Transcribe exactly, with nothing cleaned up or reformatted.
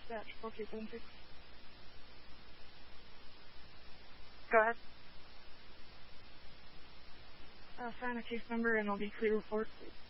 dispatch four two seven six. Go ahead. Uh, sign a case number and I'll be clear report, please.